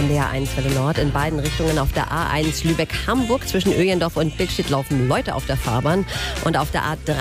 NDR 1 Welle Nord. In beiden Richtungen auf der A1 Lübeck-Hamburg zwischen Öjendorf und Billstedt laufen Leute auf der Fahrbahn. Und auf der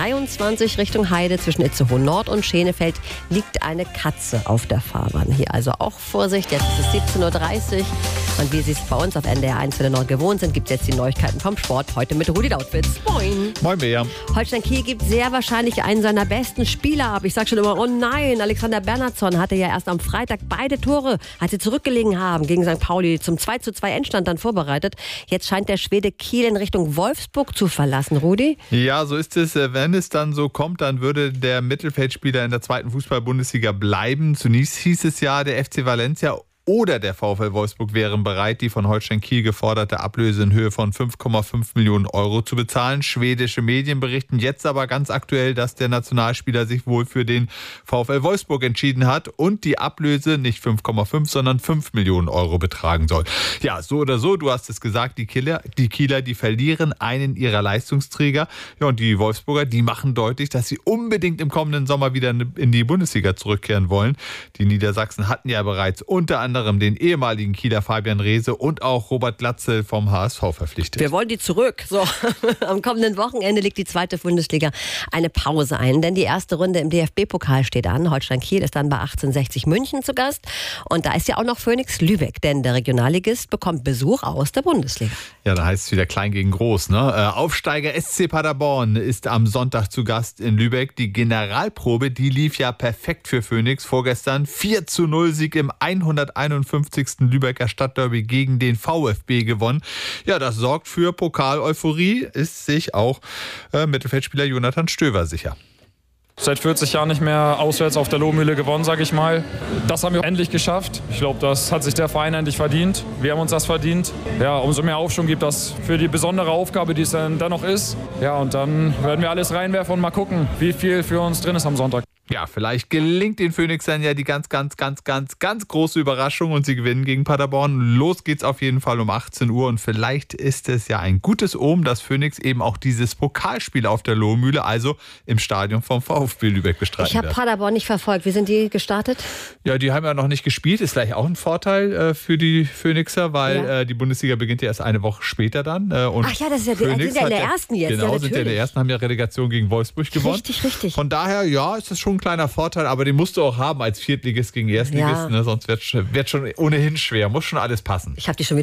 A23 Richtung Heide zwischen Itzehoe Nord und Schenefeld liegt eine Katze auf der Fahrbahn. Hier also auch Vorsicht, jetzt ist es 17.30 Uhr. Und wie Sie es bei uns auf NDR 1 Welle Nord gewohnt sind, gibt es jetzt die Neuigkeiten vom Sport. Heute mit Rudi Lautwitz. Moin. Moin, Bea. Holstein Kiel gibt sehr wahrscheinlich einen seiner besten Spieler ab. Ich sag schon immer, oh nein, Alexander Bernhardsson hatte ja erst am Freitag beide Tore, als sie zurückgelegen haben, gegen St. Pauli zum 2:2 Endstand dann vorbereitet. Jetzt scheint der Schwede Kiel in Richtung Wolfsburg zu verlassen, Rudi. Ja, so ist es. Wenn es dann so kommt, dann würde der Mittelfeldspieler in der zweiten Fußball-Bundesliga bleiben. Zunächst hieß es ja, der FC Valencia oder der VfL Wolfsburg wären bereit, die von Holstein Kiel geforderte Ablöse in Höhe von 5,5 Millionen Euro zu bezahlen. Schwedische Medien berichten jetzt aber ganz aktuell, dass der Nationalspieler sich wohl für den VfL Wolfsburg entschieden hat und die Ablöse nicht 5,5, sondern 5 Millionen Euro betragen soll. Ja, so oder so, du hast es gesagt, die Kieler, die verlieren einen ihrer Leistungsträger. Ja, und die Wolfsburger, die machen deutlich, dass sie unbedingt im kommenden Sommer wieder in die Bundesliga zurückkehren wollen. Die Niedersachsen hatten ja bereits unter anderem den ehemaligen Kieler Fabian Reese und auch Robert Glatzel vom HSV verpflichtet. Wir wollen die zurück. So, am kommenden Wochenende legt die zweite Bundesliga eine Pause ein, denn die erste Runde im DFB-Pokal steht an. Holstein Kiel ist dann bei 1860 München zu Gast. Und da ist ja auch noch Phoenix Lübeck, denn der Regionalligist bekommt Besuch aus der Bundesliga. Ja, da heißt es wieder klein gegen groß, ne? Aufsteiger SC Paderborn ist am Sonntag zu Gast in Lübeck. Die Generalprobe, die lief ja perfekt für Phoenix. Vorgestern 4:0 Sieg im 151. Lübecker Stadtderby gegen den VfB gewonnen. Ja, das sorgt für Pokal-Euphorie, ist sich auch Mittelfeldspieler Jonathan Stöver sicher. Seit 40 Jahren nicht mehr auswärts auf der Lohmühle gewonnen, sage ich mal. Das haben wir endlich geschafft. Ich glaube, das hat sich der Verein endlich verdient. Wir haben uns das verdient. Ja, umso mehr Aufschwung gibt das für die besondere Aufgabe, die es dann noch ist. Ja, und dann werden wir alles reinwerfen und mal gucken, wie viel für uns drin ist am Sonntag. Ja, vielleicht gelingt den Phoenixern ja die ganz große Überraschung und sie gewinnen gegen Paderborn. Los geht's auf jeden Fall um 18 Uhr und vielleicht ist es ja ein gutes Omen, dass Phoenix eben auch dieses Pokalspiel auf der Lohmühle, also im Stadion vom VfB Lübeck bestreiten Ich habe Paderborn nicht verfolgt. Wie sind die gestartet? Ja, die haben ja noch nicht gespielt. Ist vielleicht auch ein Vorteil für die Phoenixer, weil die Bundesliga beginnt ja erst eine Woche später dann. Und ach ja, das ist ja, die sind ja in der ersten jetzt. Genau, ja, sind ja in der ersten, haben ja Relegation gegen Wolfsburg gewonnen. Richtig. Von daher, ja, ist das schon ein kleiner Vorteil, aber den musst du auch haben als Viertligist gegen Erstligist, ne? Sonst wird schon ohnehin schwer, muss schon alles passen. Ich habe die schon wieder